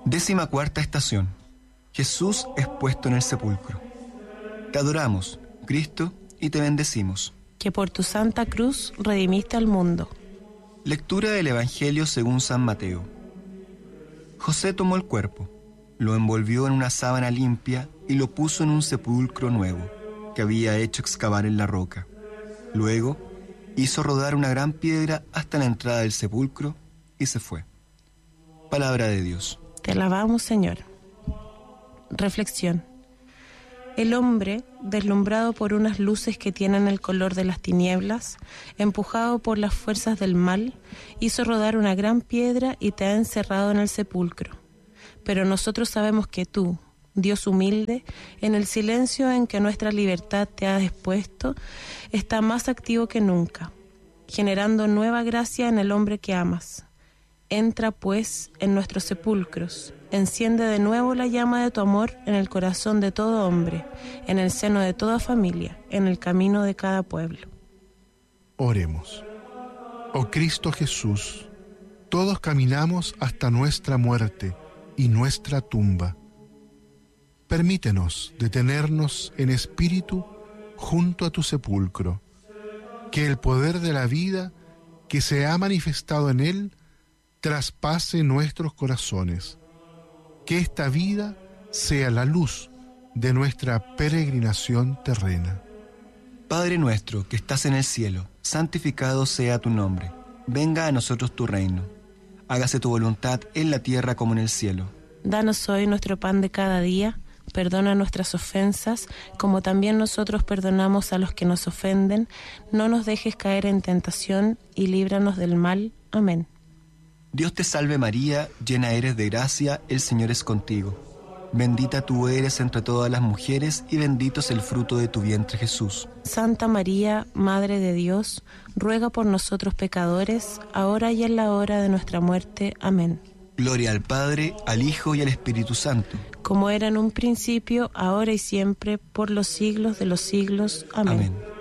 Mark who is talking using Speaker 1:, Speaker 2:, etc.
Speaker 1: 14ª estación. Jesús es puesto en el sepulcro. Te adoramos, Cristo, y te bendecimos.
Speaker 2: Que por tu santa cruz redimiste al mundo.
Speaker 1: Lectura del Evangelio según San Mateo. José tomó el cuerpo, lo envolvió en una sábana limpia y lo puso en un sepulcro nuevo, que había hecho excavar en la roca. Luego, hizo rodar una gran piedra hasta la entrada del sepulcro y se fue. Palabra de Dios.
Speaker 2: Te alabamos, Señor. Reflexión. El hombre, deslumbrado por unas luces que tienen el color de las tinieblas, empujado por las fuerzas del mal, hizo rodar una gran piedra y te ha encerrado en el sepulcro. Pero nosotros sabemos que tú, Dios humilde, en el silencio en que nuestra libertad te ha dispuesto, está más activo que nunca, generando nueva gracia en el hombre que amas. Entra, pues, en nuestros sepulcros, enciende de nuevo la llama de tu amor en el corazón de todo hombre, en el seno de toda familia, en el camino de cada pueblo.
Speaker 3: Oremos. Oh Cristo Jesús, todos caminamos hasta nuestra muerte y nuestra tumba. Permítenos detenernos en espíritu junto a tu sepulcro, que el poder de la vida que se ha manifestado en él traspase nuestros corazones, que esta vida sea la luz de nuestra peregrinación terrena.
Speaker 1: Padre nuestro que estás en el cielo, santificado sea tu nombre. Venga a nosotros tu reino. Hágase tu voluntad en la tierra como en el cielo.
Speaker 2: Danos hoy nuestro pan de cada día. Perdona nuestras ofensas, como también nosotros perdonamos a los que nos ofenden. No nos dejes caer en tentación y líbranos del mal. Amén.
Speaker 1: Dios te salve María, llena eres de gracia, el Señor es contigo. Bendita tú eres entre todas las mujeres y bendito es el fruto de tu vientre Jesús.
Speaker 2: Santa María, Madre de Dios, ruega por nosotros pecadores, ahora y en la hora de nuestra muerte. Amén.
Speaker 1: Gloria al Padre, al Hijo y al Espíritu Santo.
Speaker 2: Como era en un principio, ahora y siempre, por los siglos de los siglos. Amén.
Speaker 1: Amén.